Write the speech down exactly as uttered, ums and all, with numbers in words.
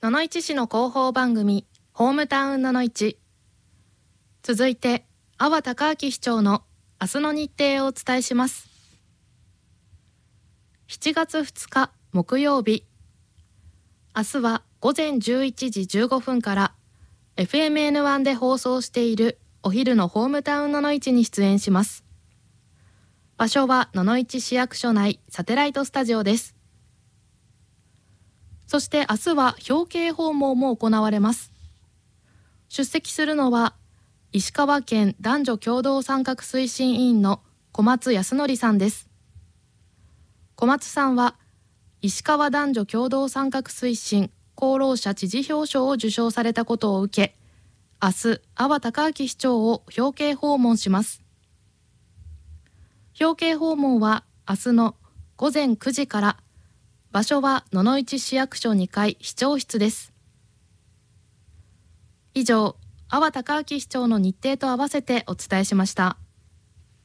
野々市市の広報番組ホームタウン野々市。続いて阿波孝明市長の明日の日程をお伝えします。しちがつふつか木曜日、明日はごぜんじゅういちじじゅうごふんから エフエムエヌワン で放送しているお昼のホームタウン野々市に出演します。場所は野々市市役所内サテライトスタジオです。そして明日は表敬訪問も行われます。出席するのは石川県男女共同参画推進委員の小松康則さんです。小松さんは石川男女共同参画推進功労者知事表彰を受賞されたことを受け、明日阿波孝明市長を表敬訪問します。表敬訪問は明日のごぜんくじから、場所は野々市市役所にかい市長室です。以上、阿波孝明市長の日程と合わせてお伝えしました。